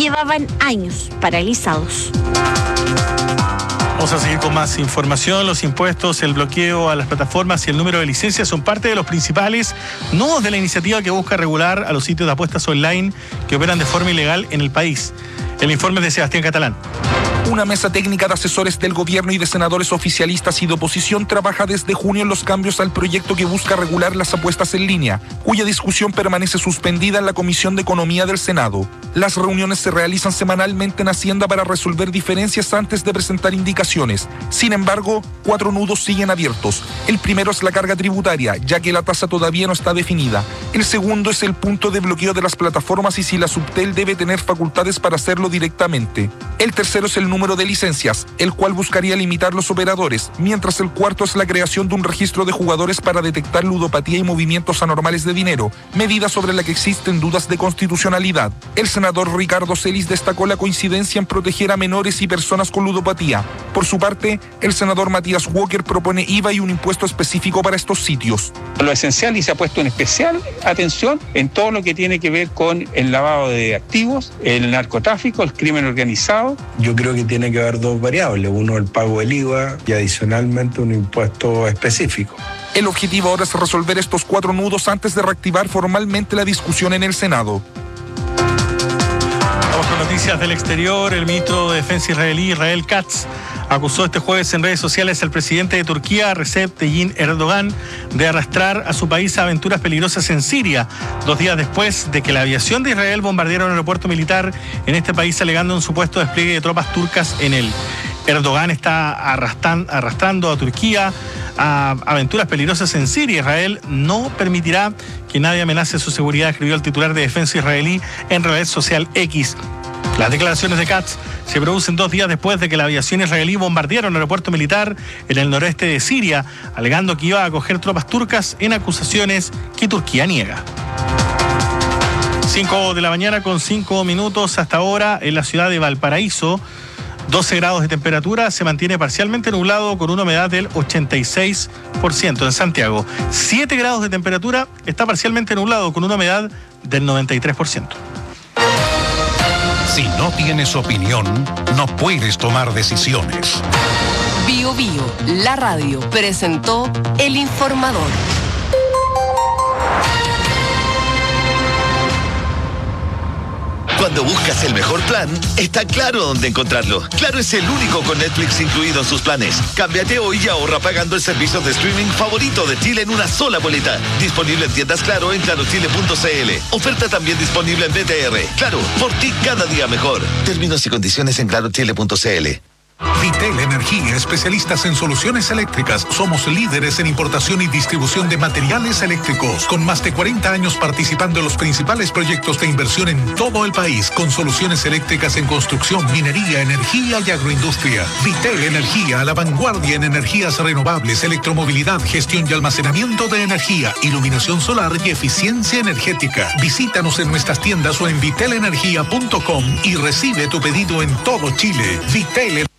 llevaban años paralizados. Vamos a seguir con más información. Los impuestos, el bloqueo a las plataformas y el número de licencias son parte de los principales nudos de la iniciativa que busca regular a los sitios de apuestas online que operan de forma ilegal en el país. El informe es de Sebastián Catalán. Una mesa técnica de asesores del gobierno y de senadores oficialistas y de oposición trabaja desde junio en los cambios al proyecto que busca regular las apuestas en línea, cuya discusión permanece suspendida en la Comisión de Economía del Senado. Las reuniones se realizan semanalmente en Hacienda para resolver diferencias antes de presentar indicaciones. Sin embargo, 4 nudos siguen abiertos. El primero es la carga tributaria, ya que la tasa todavía no está definida. El segundo es el punto de bloqueo de las plataformas y si la Subtel debe tener facultades para hacerlo directamente. El tercero es el número de licencias, el cual buscaría limitar los operadores, mientras el cuarto es la creación de un registro de jugadores para detectar ludopatía y movimientos anormales de dinero, medida sobre la que existen dudas de constitucionalidad. El senador Ricardo Celis destacó la coincidencia en proteger a menores y personas con ludopatía. Por su parte, el senador Matías Walker propone IVA y un impuesto específico para estos sitios. Lo esencial, y se ha puesto en especial atención en todo lo que tiene que ver con el lavado de activos, el narcotráfico, el crimen organizado. Yo creo que tiene que haber 2 variables, uno el pago del IVA y adicionalmente un impuesto específico. El objetivo ahora es resolver estos 4 nudos antes de reactivar formalmente la discusión en el Senado. Vamos con noticias del exterior. El ministro de Defensa israelí, Israel Katz, acusó este jueves en redes sociales al presidente de Turquía, Recep Tayyip Erdogan, de arrastrar a su país a aventuras peligrosas en Siria, 2 días después de que la aviación de Israel bombardeara un aeropuerto militar en este país, alegando un supuesto despliegue de tropas turcas en él. Erdogan está arrastrando a Turquía a aventuras peligrosas en Siria. Israel no permitirá que nadie amenace su seguridad, escribió el titular de defensa israelí en red social X. Las declaraciones de Katz se producen 2 días después de que la aviación israelí bombardeara un aeropuerto militar en el noreste de Siria, alegando que iba a acoger tropas turcas, en acusaciones que Turquía niega. 5 de la mañana con 5 minutos hasta ahora en la ciudad de Valparaíso. 12 grados de temperatura, se mantiene parcialmente nublado con una humedad del 86%. En Santiago, 7 grados de temperatura, está parcialmente nublado con una humedad del 93%. Si no tienes opinión, no puedes tomar decisiones. Bio Bio, la radio, presentó El Informador. Cuando buscas el mejor plan, está Claro dónde encontrarlo. Claro es el único con Netflix incluido en sus planes. Cámbiate hoy y ahorra pagando el servicio de streaming favorito de Chile en una sola boleta. Disponible en tiendas Claro en clarochile.cl. Oferta también disponible en BTR. Claro, por ti cada día mejor. Términos y condiciones en clarochile.cl. Vitel Energía, especialistas en soluciones eléctricas. Somos líderes en importación y distribución de materiales eléctricos, con más de 40 años participando en los principales proyectos de inversión en todo el país, con soluciones eléctricas en construcción, minería, energía y agroindustria. Vitel Energía, a la vanguardia en energías renovables, electromovilidad, gestión y almacenamiento de energía, iluminación solar y eficiencia energética. Visítanos en nuestras tiendas o en vitelenergia.com y recibe tu pedido en todo Chile. Vitel